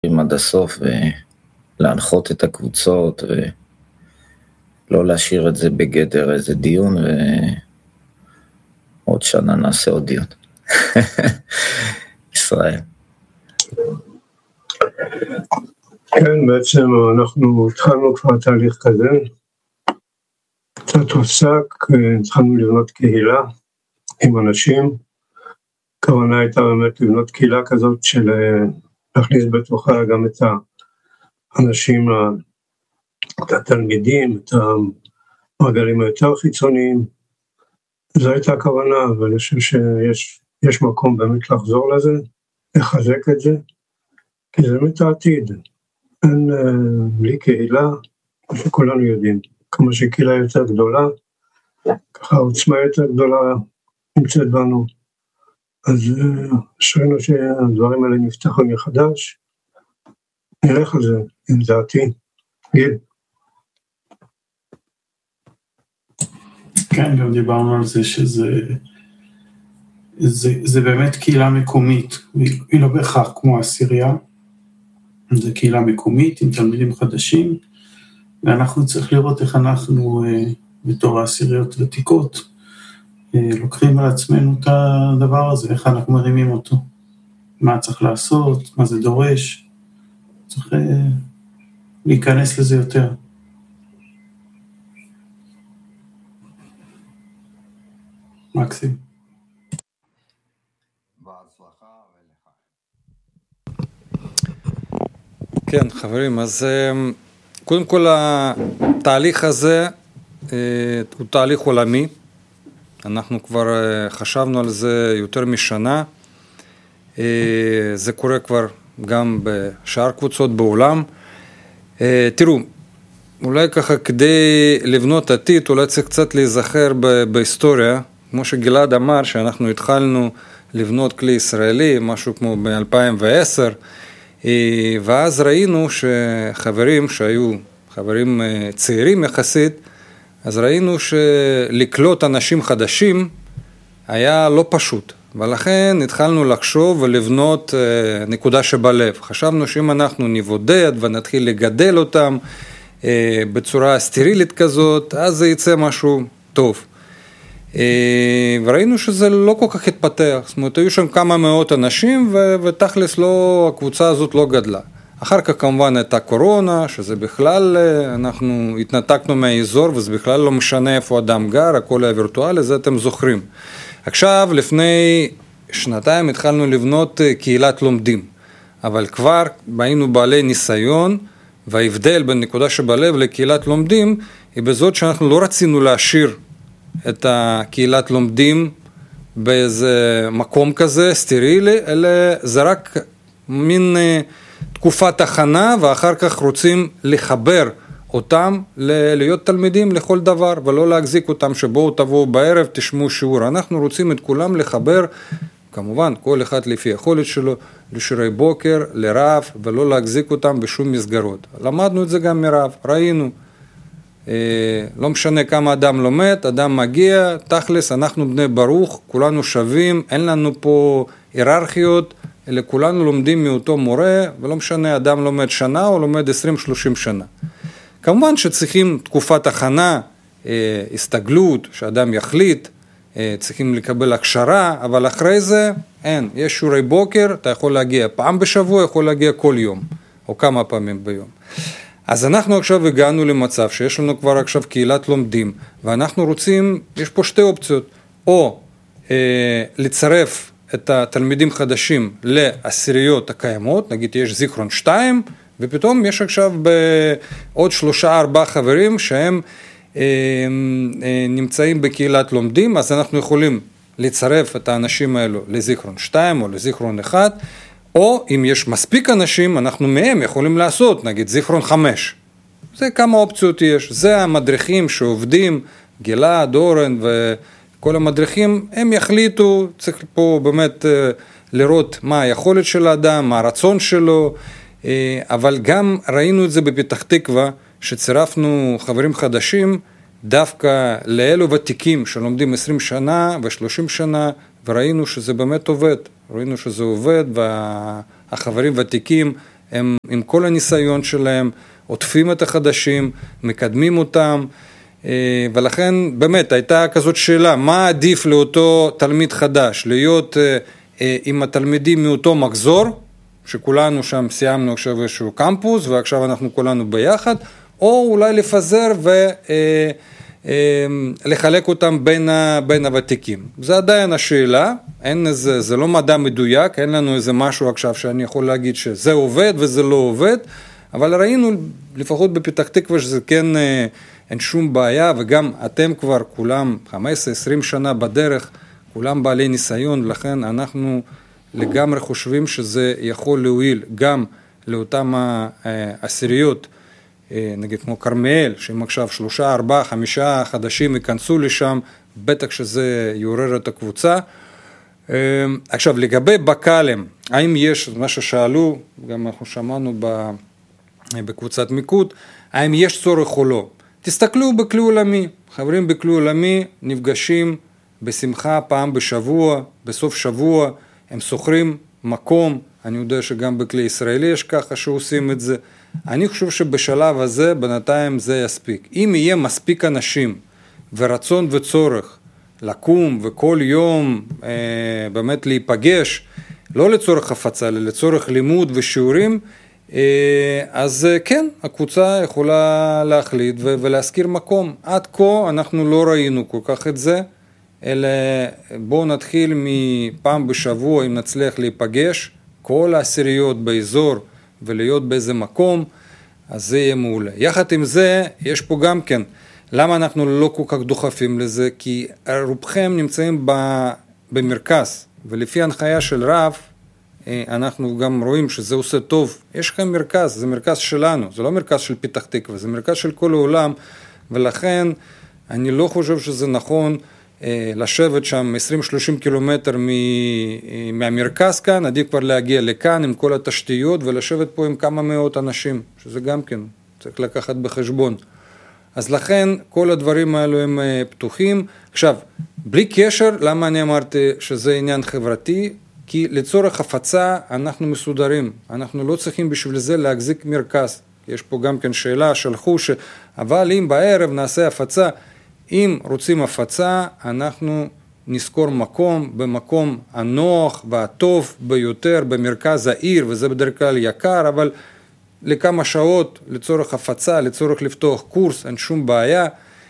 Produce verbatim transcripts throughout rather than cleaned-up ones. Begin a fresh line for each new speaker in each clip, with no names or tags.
עד הסוף ולהנחות את הקבוצות ולא להשאיר את זה בגדר איזה דיון, ועוד שנה נעשה עוד דיון. ישראל.
כן, בעצם אנחנו התחלנו כבר תהליך כזה, קצת הופסק, התחלנו לבנות קהילה עם אנשים, הכוונה הייתה באמת לבנות קהילה כזאת של להכניס בתוכה גם את האנשים, את התלמידים, את המעגלים היותר חיצוניים, זו הייתה הכוונה, אבל אני חושב שיש יש מקום באמת לחזור לזה, לחזק את זה, כי זה באמת העתיד, אין בלי קהילה, כמו שכולנו יודעים, כמה שקהילה יותר גדולה, ככה עוצמה יותר גדולה נמצאת בנו, אז אשרינו שהדברים האלה נפתחו מחדש, נלך על זה, עם דעתי, גיל.
כן, גם דיברנו על זה שזה זה, זה באמת קהילה מקומית, היא לא בהכרח כמו הסירייה, זה קהילה מקומית עם תלמידים חדשים, ואנחנו צריך לראות איך אנחנו בתור הסיריות ותיקות, לוקחים על עצמנו את הדבר הזה, איך אנחנו מרימים אותו, מה צריך לעשות, מה זה דורש, צריך להיכנס לזה יותר. מקסים.
כן, חברים, אז קודם כל התהליך הזה הוא תהליך עולמי, אנחנו כבר חשבנו על זה יותר משנה, זה קורה כבר גם בשאר קבוצות בעולם. תראו, אולי ככה כדי לבנות עתיד, אולי צריך קצת להיזכר בהיסטוריה, כמו שגלעד אמר שאנחנו התחלנו לבנות כלי ישראלי, משהו כמו ב-אלפיים ועשר, ואז ראינו שחברים שהיו חברים צעירים יחסית, אז ראינו שלקלוט אנשים חדשים היה לא פשוט, ולכן התחלנו לחשוב ולבנות נקודה שבלב. חשבנו שאם אנחנו נבודד ונתחיל לגדל אותם בצורה סטרילית כזאת, אז זה יצא משהו טוב. וראינו שזה לא כל כך התפתח, זאת אומרת, היו שם כמה מאות אנשים, ו- ותכלס לא, הקבוצה הזאת לא גדלה. אחר כך כמובן הייתה קורונה, שזה בכלל, אנחנו התנתקנו מהאזור, וזה בכלל לא משנה איפה אדם גר, הכל היה וירטואלי, זה אתם זוכרים. עכשיו, לפני שנתיים התחלנו לבנות קהילת לומדים, אבל כבר היינו בעלי ניסיון, וההבדל בין נקודה שבלב לקהילת לומדים, היא בזאת שאנחנו לא רצינו להשאיר את הקהילת לומדים באיזה מקום כזה, סטרילי, אלא זה רק מין תקופת הכנה, ואחר כך רוצים לחבר אותם להיות תלמידים לכל דבר, ולא להחזיק אותם שבואו תבואו בערב, תשמעו שיעור. אנחנו רוצים את כולם לחבר, כמובן, כל אחד לפי יכולת שלו, לשיעורי בוקר, לרב, ולא להחזיק אותם בשום מסגרות. למדנו את זה גם מרב, ראינו. לא משנה כמה אדם לומד, אדם מגיע, תכלס, אנחנו בני ברוך, כולנו שווים, אין לנו פה היררכיות, אלא כולנו לומדים מאותו מורה, ולא משנה אדם לומד שנה או לומד עשרים שלושים שנה. כמובן שצריכים תקופת הכנה, הסתגלות, שאדם יחליט, צריכים לקבל הכשרה, אבל אחרי זה אין, יש שיעורי בוקר, אתה יכול להגיע פעם בשבוע, יכול להגיע כל יום, או כמה פעמים ביום. אז אנחנו עכשיו הגענו למצב שיש לנו כבר עכשיו קהילת לומדים, ואנחנו רוצים, יש פה שתי אופציות, או אה, לצרף את התלמידים חדשים לעשיריות הקיימות, נגיד יש זיכרון שתיים, ופתאום יש עכשיו בעוד שלושה ארבעה חברים שהם אה, אה, נמצאים בקהילת לומדים, אז אנחנו יכולים לצרף את האנשים האלו לזיכרון שתיים או לזיכרון אחד, או אם יש מספיק אנשים, אנחנו מהם יכולים לעשות, נגיד זיכרון חמש. זה כמה אופציות יש. זה המדריכים שעובדים, גלעד, אורן וכל המדריכים, הם יחליטו, צריך פה באמת לראות מה היכולת של האדם, מה הרצון שלו, אבל גם ראינו את זה בפתח תקווה, שצירפנו חברים חדשים, דווקא לאלו ותיקים שלומדים עשרים שנה ו-שלושים שנה, וראינו שזה באמת עובד. ראינו שזה עובד, והחברים ותיקים הם עם כל הניסיון שלהם, עוטפים את החדשים, מקדמים אותם, ולכן באמת הייתה כזאת שאלה, מה עדיף לאותו תלמיד חדש, להיות עם התלמידים מאותו מחזור, שכולנו שם סיימנו עכשיו איזשהו קמפוס, ועכשיו אנחנו כולנו ביחד, או אולי לפזר ולחלק אותם בין, בין הוותיקים. זה עדיין השאלה, אין איזה, זה לא מדע מדויק, אין לנו איזה משהו עכשיו שאני יכול להגיד שזה עובד וזה לא עובד, אבל ראינו לפחות בפתח תקווה שזה כן אין שום בעיה, וגם אתם כבר כולם חמש עשרה עשרים שנה בדרך, כולם בעלי ניסיון, ולכן אנחנו לגמרי חושבים שזה יכול להועיל גם לאותם העשיריות, נגיד כמו קרמיאל, שהם עכשיו שלושה, ארבעה, חמישה חדשים ייכנסו לשם, בטח שזה יעורר את הקבוצה. עכשיו, לגבי בקלם, האם יש, מה ששאלו, גם אנחנו שמענו בקבוצת מיקוד, האם יש צורך או לא? תסתכלו בכלי עולמי, חברים בכלי עולמי נפגשים בשמחה פעם בשבוע, בסוף שבוע, הם סוחרים מקום, אני יודע שגם בכלי ישראלי יש ככה שעושים את זה, אני חושב שבשלב הזה בינתיים זה יספיק. אם יהיה מספיק אנשים ורצון וצורך לקום וכל יום אה, באמת להיפגש, לא לצורך הפצה, אלא לצורך לימוד ושיעורים, אה, אז אה, כן, הקבוצה יכולה להחליט ו- ולהזכיר מקום. עד כה אנחנו לא ראינו כל כך את זה, אלא בואו נתחיל מפעם בשבוע אם נצליח להיפגש, כל העשיריות באזור ולהיות באיזה מקום, אז זה יהיה מעולה. יחד עם זה, יש פה גם כן, למה אנחנו לא כל כך דוחפים לזה? כי רובכם נמצאים במרכז, ולפי הנחיה של רב, אנחנו גם רואים שזה עושה טוב. יש לכם מרכז, זה מרכז שלנו, זה לא מרכז של פתח תקווה, זה מרכז של כל העולם, ולכן אני לא חושב שזה נכון לשבת שם עשרים שלושים קילומטר מהמרכז כאן, עדיף כבר להגיע לכאן עם כל התשתיות ולשבת פה עם כמה מאות אנשים, שזה גם כן צריך לקחת בחשבון. אז לכן כל הדברים האלו הם פתוחים. עכשיו, בלי קשר, למה אני אמרתי שזה עניין חברתי? כי לצורך הפצה אנחנו מסודרים, אנחנו לא צריכים בשביל זה להחזיק מרכז. יש פה גם כן שאלה, שלחו ש... אבל אם בערב נעשה הפצה, אם רוצים הפצה, אנחנו נזכור מקום, במקום הנוח והטוב ביותר, במרכז העיר, וזה בדרך כלל יקר, אבל לכמה שעות, לצורך הפצה, לצורך לפתוח קורס, אין שום בעיה,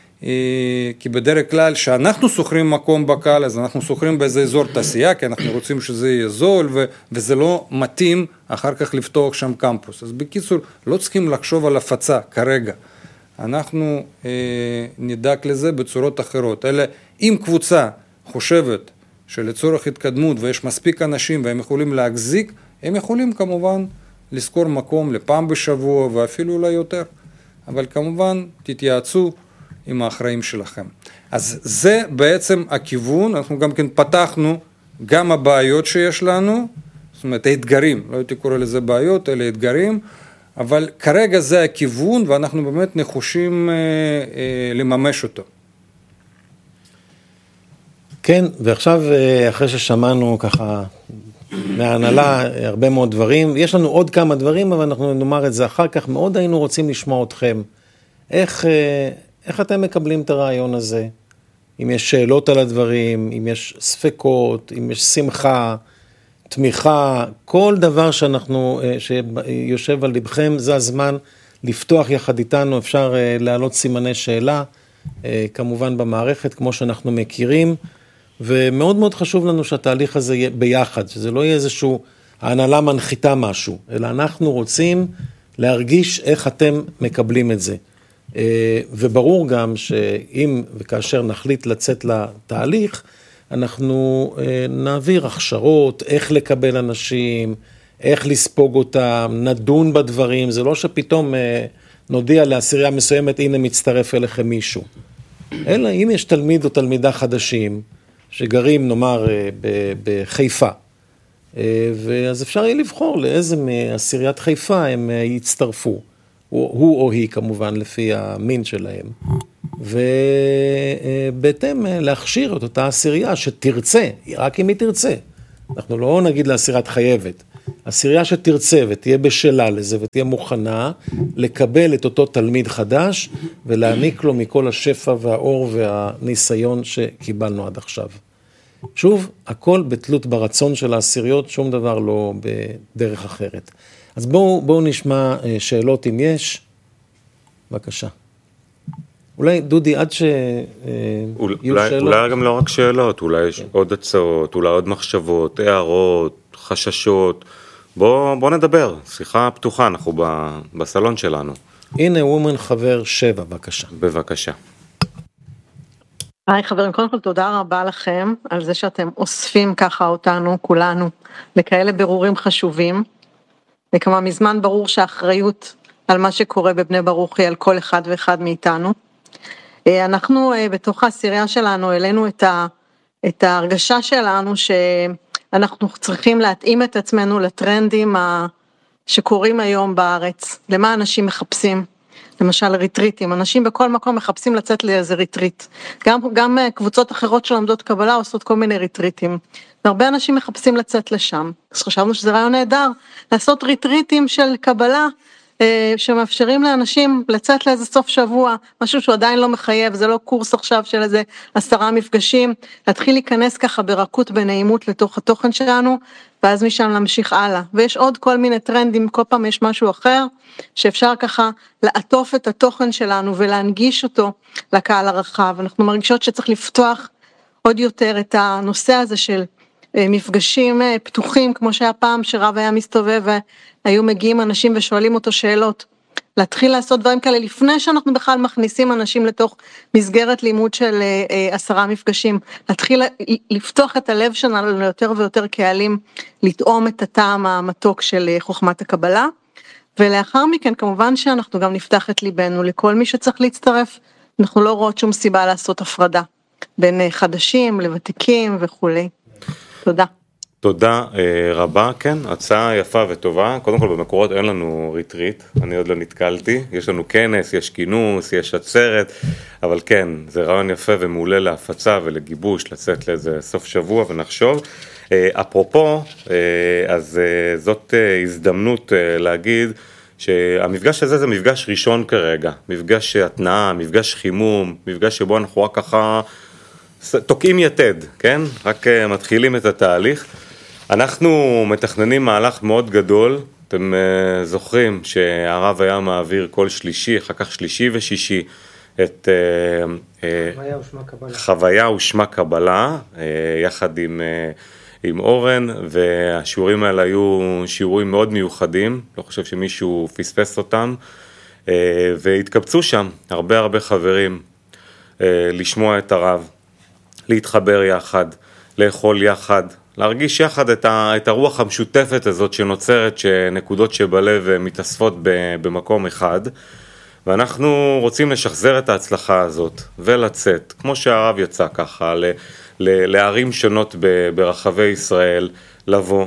כי בדרך כלל שאנחנו סוחרים מקום בקהל, אז אנחנו סוחרים באיזה אזור תעשייה, כי אנחנו רוצים שזה יהיה זול, ו- וזה לא מתאים אחר כך לפתוח שם קמפוס. אז בקיצור, לא צריכים לחשוב על הפצה כרגע. אנחנו אה, נדאג לזה בצורות אחרות. אלא אם קבוצה חושבת שלצורך התקדמות ויש מספיק אנשים והם יכולים להחזיק, הם יכולים כמובן לזכור מקום לפעם בשבוע ואפילו אולי יותר. אבל כמובן תתייעצו עם האחראים שלכם. אז זה בעצם הכיוון, אנחנו גם כן פתחנו גם הבעיות שיש לנו, זאת אומרת האתגרים, לא הייתי קורא לזה בעיות, אלה אתגרים, אבל כרגע זה הכיוון ואנחנו באמת נחושים אה, אה, לממש אותו.
כן, ועכשיו אחרי ששמענו ככה מההנהלה הרבה מאוד דברים, יש לנו עוד כמה דברים, אבל אנחנו נאמר את זה אחר כך, מאוד היינו רוצים לשמוע אתכם. איך, איך אתם מקבלים את הרעיון הזה? אם יש שאלות על הדברים, אם יש ספקות, אם יש שמחה, תמיכה, כל דבר שאנחנו, שיושב על לבכם, זה הזמן לפתוח יחד איתנו, אפשר להעלות סימני שאלה, כמובן במערכת, כמו שאנחנו מכירים, ומאוד מאוד חשוב לנו שהתהליך הזה יהיה ביחד, שזה לא יהיה איזשהו, ההנהלה מנחיתה משהו, אלא אנחנו רוצים להרגיש איך אתם מקבלים את זה. וברור גם שאם וכאשר נחליט לצאת לתהליך, אנחנו נעביר הכשרות, איך לקבל אנשים, איך לספוג אותם, נדון בדברים, זה לא שפתאום נודיע לעשירייה מסוימת, הנה מצטרף אליכם מישהו. אלא אם יש תלמיד או תלמידה חדשים, שגרים נאמר בחיפה, ואז אפשר יהיה לבחור לאיזה מעשיריית חיפה הם יצטרפו, הוא או היא כמובן לפי המין שלהם, ובהתאם להכשיר את אותה עשירייה שתרצה, רק אם היא תרצה. אנחנו לא נגיד לעשיריית חייבת, עשירייה שתרצה ותהיה בשלה לזה ותהיה מוכנה לקבל את אותו תלמיד חדש ולהעניק לו מכל השפע והאור והניסיון שקיבלנו עד עכשיו. שוב, הכל בתלות ברצון של העשיריות, שום דבר לא בדרך אחרת. אז בואו, בואו נשמע שאלות אם יש. בבקשה. אולי, דודי, עד ש...
אולי, אולי גם לא רק שאלות, אולי יש עוד הצעות, אולי עוד מחשבות, הערות, חששות. בוא, בוא נדבר, שיחה פתוחה, אנחנו ב, בסלון שלנו.
הנה, וומן חבר שבע, בבקשה.
בבקשה.
היי חברים, קודם כל תודה רבה לכם על זה שאתם אוספים ככה אותנו, כולנו, לכאלה ברורים חשובים. וכמה מזמן ברור שהאחריות על מה שקורה בבני ברוך היא על כל אחד ואחד מאיתנו. אנחנו בתוך העשירייה שלנו העלינו את, ה, את ההרגשה שלנו שאנחנו צריכים להתאים את עצמנו לטרנדים שקורים היום בארץ. למה אנשים מחפשים? למשל ריטריטים, אנשים בכל מקום מחפשים לצאת לאיזה ריטריט. גם, גם קבוצות אחרות שלומדות קבלה עושות כל מיני ריטריטים. והרבה אנשים מחפשים לצאת לשם. אז חשבנו שזה רעיון נהדר, לעשות ריטריטים של קבלה, שמאפשרים לאנשים לצאת לאיזה סוף שבוע, משהו שהוא עדיין לא מחייב, זה לא קורס עכשיו של איזה עשרה מפגשים, להתחיל להיכנס ככה ברכות בנעימות לתוך התוכן שלנו, ואז משם להמשיך הלאה. ויש עוד כל מיני טרנדים, כל פעם יש משהו אחר, שאפשר ככה לעטוף את התוכן שלנו ולהנגיש אותו לקהל הרחב. אנחנו מרגישות שצריך לפתוח עוד יותר את הנושא הזה של מפגשים פתוחים, כמו שהיה פעם שרב היה מסתובב והיו מגיעים אנשים ושואלים אותו שאלות. להתחיל לעשות דברים כאלה לפני שאנחנו בכלל מכניסים אנשים לתוך מסגרת לימוד של עשרה מפגשים. להתחיל לפתוח את הלב שלנו ליותר ויותר קהלים, לטעום את הטעם המתוק של חוכמת הקבלה. ולאחר מכן כמובן שאנחנו גם נפתח את ליבנו לכל מי שצריך להצטרף. אנחנו לא רואות שום סיבה לעשות הפרדה בין חדשים לוותיקים וכולי. תודה.
תודה רבה, כן, הצעה יפה וטובה. קודם כל במקורות אין לנו ריטריט, אני עוד לא נתקלתי, יש לנו כנס, יש כינוס, יש עצרת, אבל כן, זה רעיון יפה ומעולה להפצה ולגיבוש, לצאת לאיזה סוף שבוע ונחשוב. אפרופו, אז זאת הזדמנות להגיד שהמפגש הזה זה מפגש ראשון כרגע, מפגש התנאה, מפגש חימום, מפגש שבו אנחנו רק ככה תוקעים יתד, כן? רק מתחילים את התהליך. אנחנו מתכננים מהלך מאוד גדול, אתם uh, זוכרים שהרב היה מעביר כל שלישי, אחר כך שלישי ושישי, את uh, חוויה ושמה קבלה, חוויה ושמה קבלה uh, יחד עם, uh, עם אורן, והשיעורים האלה היו שיעורים מאוד מיוחדים, לא חושב שמישהו פספס אותם, uh, והתקבצו שם הרבה הרבה חברים uh, לשמוע את הרב, להתחבר יחד, לאכול יחד, להרגיש יחד את, ה, את הרוח המשותפת הזאת שנוצרת, שנקודות שבלב מתאספות במקום אחד, ואנחנו רוצים לשחזר את ההצלחה הזאת ולצאת, כמו שהרב יצא ככה, ל, ל, לערים שונות ברחבי ישראל, לבוא,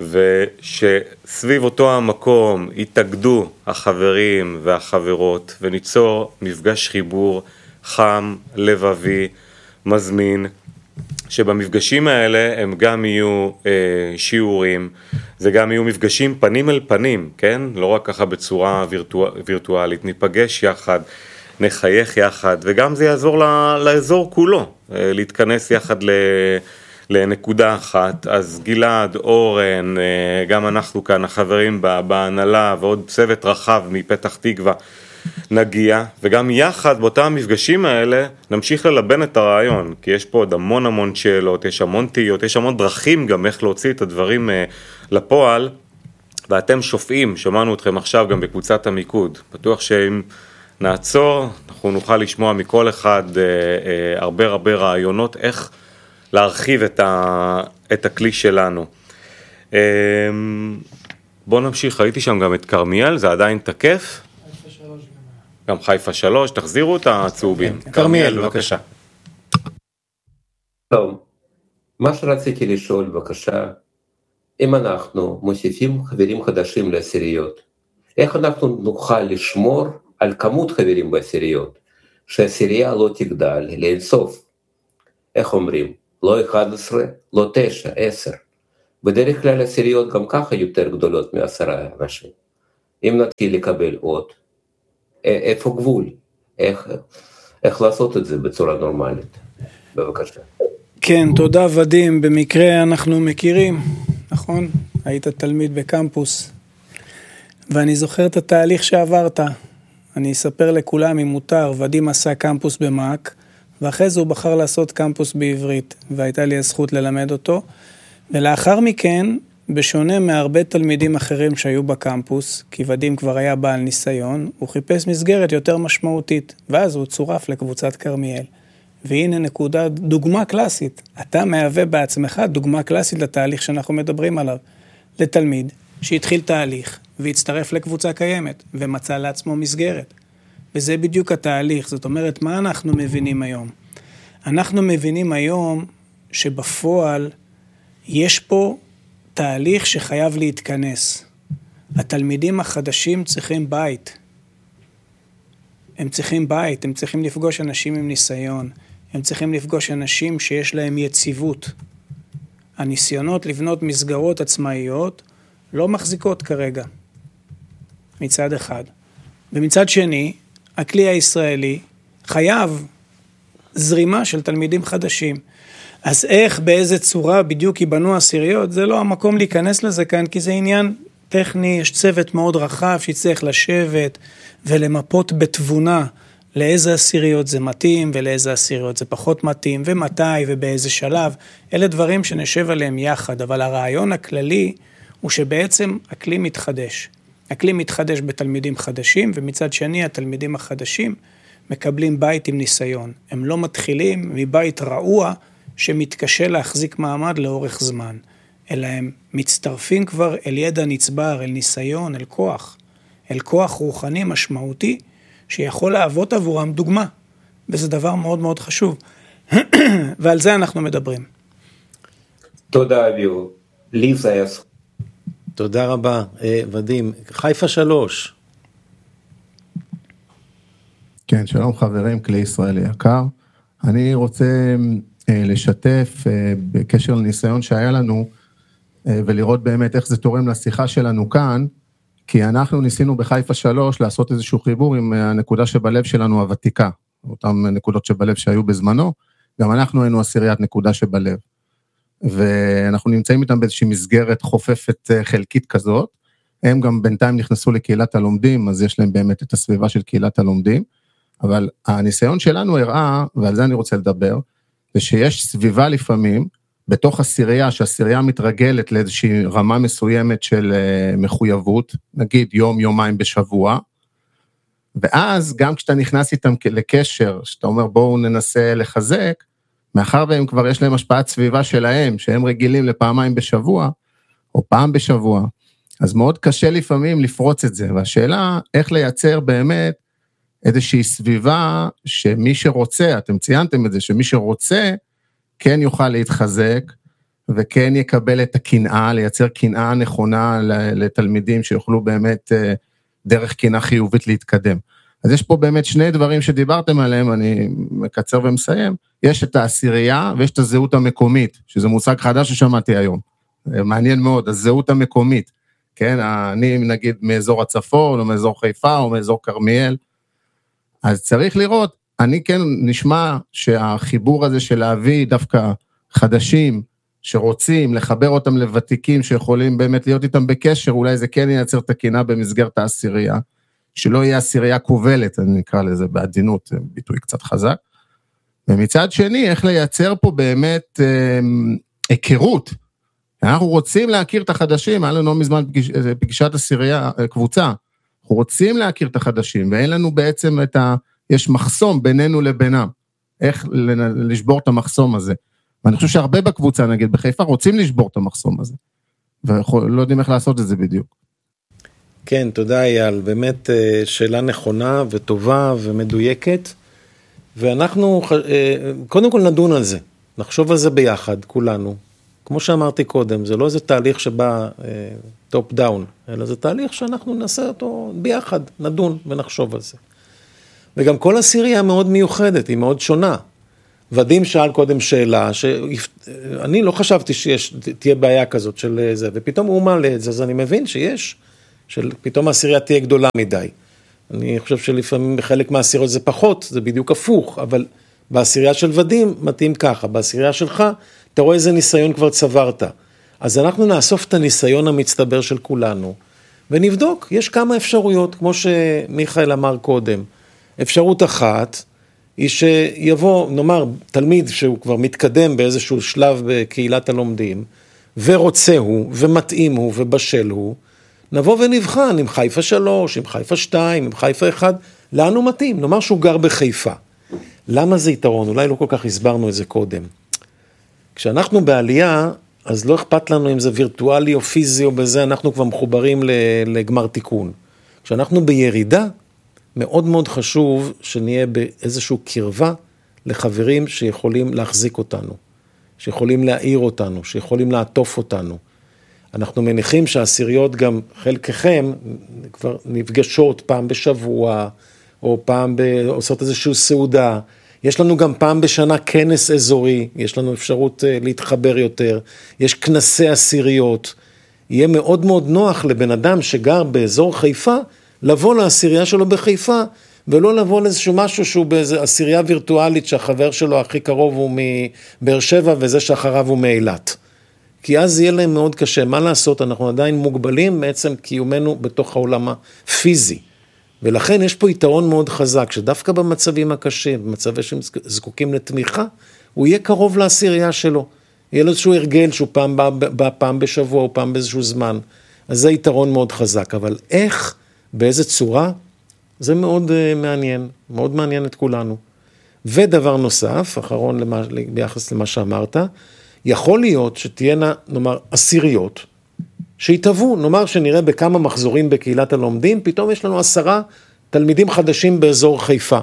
ושסביב אותו המקום יתאגדו החברים והחברות, וניצור מפגש חיבור חם, לבבי, מזמין, שבמפגשים האלה הם גם יהיו אה, שיעורים, זה גם יהיו מפגשים פנים אל פנים, כן? לא רק ככה בצורה וירטואל, וירטואלית, ניפגש יחד, נחייך יחד, וגם זה יעזור ל, לאזור כולו, אה, להתכנס יחד ל, לנקודה אחת. אז גלעד, אורן, אה, גם אנחנו כאן החברים בהנהלה ועוד צוות רחב מפתח תקווה, נגיע, וגם יחד באותם המפגשים האלה נמשיך ללבן את הרעיון, כי יש פה עוד המון המון שאלות, יש המון תהיות, יש המון דרכים גם איך להוציא את הדברים uh, לפועל, ואתם שופעים, שמענו אתכם עכשיו גם בקבוצת המיקוד, בטוח שאם נעצור, אנחנו נוכל לשמוע מכל אחד uh, uh, הרבה הרבה רעיונות איך להרחיב את, ה, את הכלי שלנו. Uh, בואו נמשיך, ראיתי שם גם את קרמיאל, זה עדיין תקף? גם חיפה שלוש, תחזירו את הצהובים.
קרמיאל, בבקשה.
טוב, מה שרציתי לשאול בבקשה, אם אנחנו מוסיפים חברים חדשים לעשיריות, איך אנחנו נוכל לשמור על כמות חברים בעשיריות, שהעשירייה לא תגדל לאינסוף? איך אומרים? לא אחד עשרה, לא תשע, עשר. בדרך כלל עשיריות גם ככה יותר גדולות מעשרה אנשים. אם נתחיל לקבל עוד, איפה גבול? איך, איך לעשות את זה בצורה נורמלית? בבקשה.
כן, תודה ודים. במקרה אנחנו מכירים, נכון? היית תלמיד בקמפוס, ואני זוכר את התהליך שעברת. אני אספר לכולם אם מותר, ודים עשה קמפוס במאק, ואחרי זה הוא בחר לעשות קמפוס בעברית, והייתה לי הזכות ללמד אותו, ולאחר מכן, בשונה מהרבה תלמידים אחרים שהיו בקמפוס, כי ודים כבר היה בעל ניסיון, הוא חיפש מסגרת יותר משמעותית, ואז הוא צורף לקבוצת קרמיאל. והנה נקודה, דוגמה קלאסית. אתה מהווה בעצמך דוגמה קלאסית לתהליך שאנחנו מדברים עליו. לתלמיד שהתחיל תהליך והצטרף לקבוצה קיימת ומצא לעצמו מסגרת. וזה בדיוק התהליך. זאת אומרת, מה אנחנו מבינים היום? אנחנו מבינים היום שבפועל יש פה תהליך שחייב להתכנס. התלמידים החדשים צריכים בית. הם צריכים בית, הם צריכים לפגוש אנשים עם ניסיון. הם צריכים לפגוש אנשים שיש להם יציבות. הניסיונות לבנות מסגרות עצמאיות לא מחזיקות כרגע, מצד אחד. ומצד שני, הכלי הישראלי חייב זרימה של תלמידים חדשים. אז איך, באיזה צורה בדיוק ייבנו עשיריות, זה לא המקום להיכנס לזה כאן, כי זה עניין טכני, יש צוות מאוד רחב שיצטרך לשבת ולמפות בתבונה לאיזה עשיריות זה מתאים ולאיזה עשיריות זה פחות מתאים, ומתי ובאיזה שלב. אלה דברים שנשב עליהם יחד, אבל הרעיון הכללי הוא שבעצם הכלי מתחדש. הכלי מתחדש בתלמידים חדשים, ומצד שני התלמידים החדשים מקבלים בית עם ניסיון. הם לא מתחילים מבית רעוע שמתקשה להחזיק מעמד לאורך זמן, אלא הם מצטרפים כבר אל ידע נצבר, אל ניסיון, אל כוח, אל כוח רוחני משמעותי, שיכול להוות עבורם דוגמה, וזה דבר מאוד מאוד חשוב, ועל זה אנחנו מדברים.
תודה אביהו, לי זה היה זכות.
תודה רבה, ודים. חיפה שלוש.
כן, שלום חברים, כלי ישראלי יקר. אני רוצה לשתף בקשר לניסיון שהיה לנו, ולראות באמת איך זה תורם לשיחה שלנו כאן, כי אנחנו ניסינו בחיפה שלוש לעשות איזשהו חיבור עם הנקודה שבלב שלנו הוותיקה, אותן נקודות שבלב שהיו בזמנו, גם אנחנו היינו עשיריית נקודה שבלב, ואנחנו נמצאים איתם באיזושהי מסגרת חופפת חלקית כזאת, הם גם בינתיים נכנסו לקהילת הלומדים, אז יש להם באמת את הסביבה של קהילת הלומדים, אבל הניסיון שלנו הראה, ועל זה אני רוצה לדבר, זה שיש סביבה לפעמים, בתוך עשירייה, שהעשירייה מתרגלת לאיזושהי רמה מסוימת של מחויבות, נגיד יום, יומיים בשבוע, ואז גם כשאתה נכנס איתם לקשר, שאתה אומר בואו ננסה לחזק, מאחר והם כבר יש להם השפעת סביבה שלהם, שהם רגילים לפעמיים בשבוע, או פעם בשבוע, אז מאוד קשה לפעמים לפרוץ את זה, והשאלה איך לייצר באמת איזושהי סביבה שמי שרוצה, אתם ציינתם את זה, שמי שרוצה, כן יוכל להתחזק, וכן יקבל את הקנאה, לייצר קנאה נכונה לתלמידים שיוכלו באמת דרך קנאה חיובית להתקדם. אז יש פה באמת שני דברים שדיברתם עליהם, אני מקצר ומסיים, יש את העשירייה ויש את הזהות המקומית, שזה מושג חדש ששמעתי היום, מעניין מאוד, הזהות המקומית, כן, אני נגיד מאזור הצפון, או מאזור חיפה, או מאזור קרמיאל, אז צריך לראות, אני כן נשמע שהחיבור הזה של להביא דווקא חדשים, שרוצים לחבר אותם לוותיקים, שיכולים באמת להיות איתם בקשר, אולי זה כן ייצר את הקנאה במסגרת העשירייה, שלא יהיה עשירייה כובלת, אני נקרא לזה בעדינות, ביטוי קצת חזק, ומצד שני, איך לייצר פה באמת אה, היכרות, אנחנו רוצים להכיר את החדשים, היה לנו מזמן פגיש, פגישת עשירייה, קבוצה, אנחנו רוצים להכיר את החדשים, ואין לנו בעצם את ה... יש מחסום בינינו לבינם, איך לשבור את המחסום הזה, ואני חושב שהרבה בקבוצה, נגיד בחיפה, רוצים לשבור את המחסום הזה, ולא יודעים איך לעשות את זה בדיוק.
כן, תודה אייל, באמת שאלה נכונה וטובה ומדויקת, ואנחנו קודם כל נדון על זה, נחשוב על זה ביחד, כולנו, כמו שאמרתי קודם, זה לא איזה תהליך שבא טופ דאון, אלא זה תהליך שאנחנו נעשה אותו ביחד, נדון ונחשוב על זה. וגם כל עשירייה מאוד מיוחדת, היא מאוד שונה. ודים שאל קודם שאלה, שאני לא חשבתי שיש, תהיה בעיה כזאת של זה, ופתאום הוא מעלה את זה, אז אני מבין שיש, שפתאום העשירייה תהיה גדולה מדי. אני חושב שלפעמים בחלק מהעשיריות זה פחות, זה בדיוק הפוך, אבל בעשירייה של ודים מתאים ככה, בעשירייה שלך, אתה רואה איזה ניסיון כבר צברת. אז אנחנו נאסוף את הניסיון המצטבר של כולנו, ונבדוק, יש כמה אפשרויות, כמו שמיכאל אמר קודם. אפשרות אחת, היא שיבוא, נאמר, תלמיד שהוא כבר מתקדם באיזשהו שלב בקהילת הלומדים, ורוצה הוא, ומתאים הוא, ובשל הוא, נבוא ונבחן עם חיפה שלוש, עם חיפה שתיים, עם חיפה אחד, לאן הוא מתאים? נאמר שהוא גר בחיפה. למה זה יתרון? אולי לא כל כך הסברנו את זה קודם. כשאנחנו בעלייה, אז לא אכפת לנו אם זה וירטואלי או פיזי או בזה, אנחנו כבר מחוברים לגמר תיקון. כשאנחנו בירידה, מאוד מאוד חשוב שנהיה באיזשהו קרבה לחברים שיכולים להחזיק אותנו, שיכולים להעיר אותנו, שיכולים לעטוף אותנו. אנחנו מניחים שהעשיריות גם חלקכם כבר נפגשות פעם בשבוע, או פעם ב... עושות איזושהי סעודה. יש לנו גם פעם בשנה כנס אזורי, יש לנו אפשרות להתחבר יותר, יש כנסי עשיריות. יהיה מאוד מאוד נוח לבן אדם שגר באזור חיפה, לבוא לעשירייה שלו בחיפה, ולא לבוא לאיזשהו משהו שהוא באיזו עשירייה וירטואלית שהחבר שלו הכי קרוב הוא מבאר שבע וזה שאחריו הוא מאילת. כי אז יהיה להם מאוד קשה. מה לעשות? אנחנו עדיין מוגבלים בעצם קיומנו בתוך העולם הפיזי. ולכן יש פה יתרון מאוד חזק, שדווקא במצבים הקשים, במצבים שזקוקים לתמיכה, הוא יהיה קרוב לעשירייה שלו. יהיה לו איזשהו הרגל שהוא פעם, פעם בשבוע או פעם באיזשהו זמן. אז זה יתרון מאוד חזק. אבל איך, באיזה צורה, זה מאוד uh, מעניין, מאוד מעניין את כולנו. ודבר נוסף, אחרון למה, ביחס למה שאמרת, יכול להיות שתהיינה, נאמר, עשיריות, שיתהוו, נאמר שנראה בכמה מחזורים בקהילת הלומדים, פתאום יש לנו עשרה תלמידים חדשים באזור חיפה.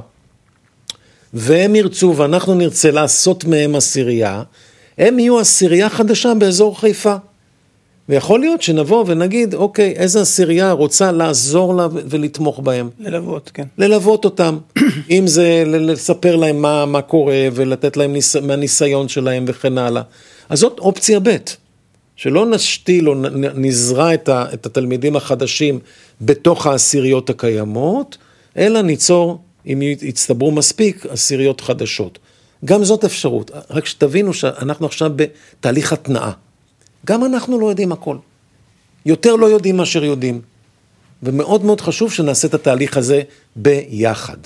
והם ירצו, ואנחנו נרצה לעשות מהם עשירייה, הם יהיו עשירייה חדשה באזור חיפה. ויכול להיות שנבוא ונגיד, אוקיי, איזה עשירייה רוצה לעזור לה ולתמוך בהם.
ללוות, כן.
ללוות אותם. אם זה לספר להם מה, מה קורה, ולתת להם ניס, מהניסיון שלהם וכן הלאה. אז זאת אופציה ב', שלא נשתיל או נזרע את, ה, את התלמידים החדשים בתוך העשיריות הקיימות, אלא ניצור, אם יצטברו מספיק, עשיריות חדשות. גם זאת אפשרות. רק שתבינו שאנחנו עכשיו בתהליך התנאה. גם אנחנו לא יודעים הכל. יותר לא יודעים מאשר יודעים. ומאוד מאוד חשוב שנעשה את התהליך הזה ביחד.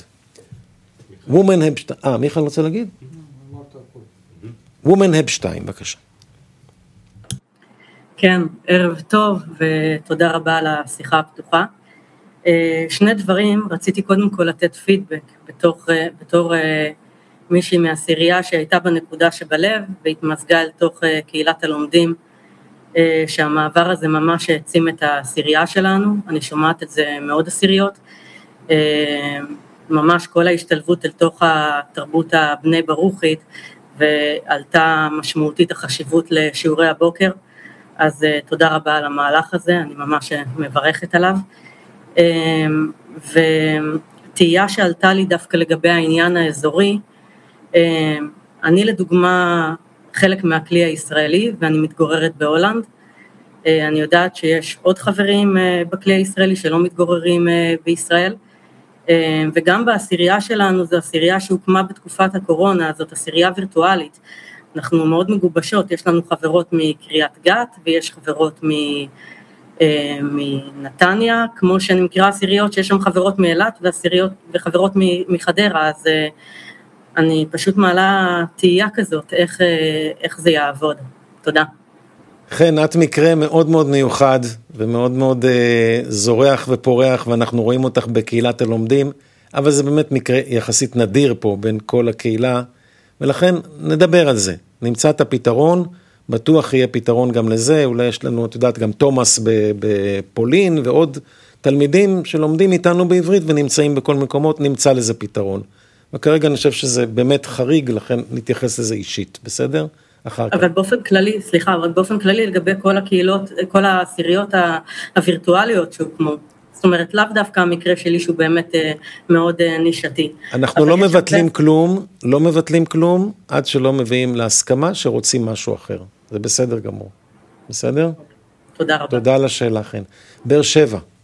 וומן הבשטיין, אה, מיכאל רוצה להגיד? וומן הבשטיין, בבקשה.
כן, ערב טוב ותודה רבה על השיחה הפתוחה. שני דברים, רציתי קודם כל לתת פידבק בתור, בתור מישהי מהעשירייה שהייתה בנקודה שבלב והתמזגה אל תוך קהילת הלומדים, שהמעבר הזה ממש העצים את העשירייה שלנו, אני שומעת את זה מאוד עשיריות, ממש כל ההשתלבות אל תוך התרבות הבני ברוכית, ועלתה משמעותית החשיבות לשיעורי הבוקר, אז תודה רבה על המהלך הזה, אני ממש מברכת עליו, ותהייה שעלתה לי דווקא לגבי העניין האזורי, אני לדוגמה חלק מהכלי הישראלי, ואני מתגוררת בהולנד. אני יודעת שיש עוד חברים בכלי הישראלי שלא מתגוררים בישראל, וגם בעשירייה שלנו, זו עשירייה שהוקמה בתקופת הקורונה, זאת עשירייה וירטואלית. אנחנו מאוד מגובשות, יש לנו חברות מקריית גת, ויש חברות מנתניה, כמו שאני מכירה עשיריות שיש שם חברות מאילת, ועשיריות וחברות מחדרה, אז אני פשוט מעלה תהייה כזאת, איך, איך זה יעבוד. תודה.
כן, את מקרה מאוד מאוד מיוחד, ומאוד מאוד אה, זורח ופורח, ואנחנו רואים אותך בקהילת הלומדים, אבל זה באמת מקרה יחסית נדיר פה, בין כל הקהילה, ולכן נדבר על זה. נמצא את הפתרון, בטוח יהיה פתרון גם לזה, אולי יש לנו, את יודעת, גם תומאס בפולין, ועוד תלמידים שלומדים איתנו בעברית, ונמצאים בכל מקומות, נמצא לזה פתרון. וכרגע אני חושב שזה באמת חריג, לכן נתייחס לזה אישית, בסדר? אחר כך.
אבל באופן כללי, סליחה, אבל באופן כללי לגבי כל הקהילות, כל העשיריות הווירטואליות שהוקמו, זאת אומרת, לאו דווקא המקרה שלי שהוא באמת מאוד נישתי.
אנחנו לא מבטלים הרבה... כלום, לא מבטלים כלום, עד שלא מביאים להסכמה שרוצים משהו אחר. זה בסדר גמור. בסדר?
תודה רבה.
תודה על השאלה, חן. באר שבע.